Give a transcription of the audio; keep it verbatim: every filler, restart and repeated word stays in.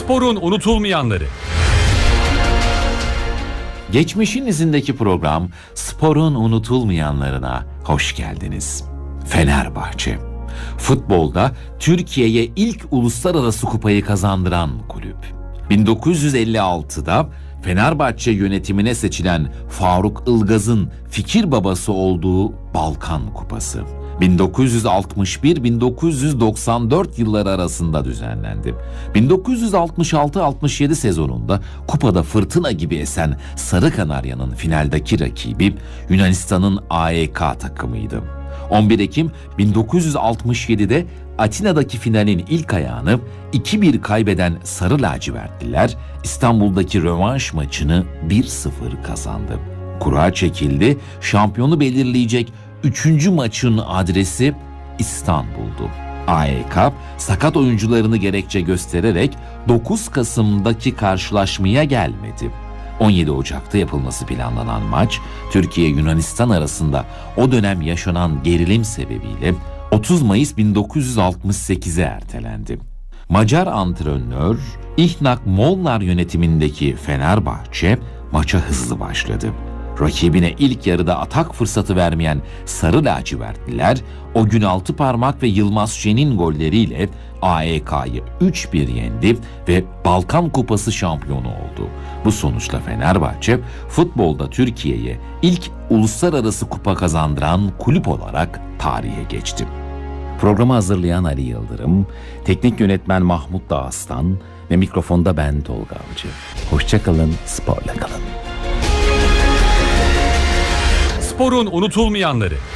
Sporun unutulmayanları. Geçmişin izindeki program Sporun unutulmayanlarına hoş geldiniz. Fenerbahçe. Futbolda Türkiye'ye ilk uluslararası kupayı kazandıran kulüp. bin dokuz yüz elli altıda Fenerbahçe yönetimine seçilen Faruk Ilgaz'ın fikir babası olduğu Balkan Kupası. bin dokuz yüz altmış bir - bin dokuz yüz doksan dört yılları arasında düzenlendi. bin dokuz yüz altmış altı altmış yedi sezonunda kupada fırtına gibi esen Sarı Kanarya'nın finaldeki rakibi Yunanistan'ın A E K takımıydı. on bir Ekim bin dokuz yüz altmış yedide Atina'daki finalin ilk ayağını iki bir kaybeden Sarı Lacivertliler İstanbul'daki rövanş maçını bir sıfır kazandı. Kura çekildi, şampiyonu belirleyecek üçüncü maçın adresi İstanbul'du. A E K sakat oyuncularını gerekçe göstererek dokuz Kasım'daki karşılaşmaya gelmedi. on yedi Ocak'ta yapılması planlanan maç, Türkiye-Yunanistan arasında o dönem yaşanan gerilim sebebiyle otuz Mayıs bin dokuz yüz altmış sekize ertelendi. Macar antrenör İhnak Molnar yönetimindeki Fenerbahçe maça hızlı başladı. Rakibine ilk yarıda atak fırsatı vermeyen Sarı Lacivertliler o gün Altıparmak ve Yılmaz Şen'in golleriyle A E K'yı üç bir yendi ve Balkan Kupası şampiyonu oldu. Bu sonuçla Fenerbahçe futbolda Türkiye'ye ilk uluslararası kupa kazandıran kulüp olarak tarihe geçti. Programı hazırlayan Ali Yıldırım, teknik yönetmen Mahmut Dağıstan ve mikrofonda ben Tolga Avcı. Hoşça kalın, sporla kalın. Sporun unutulmayanları.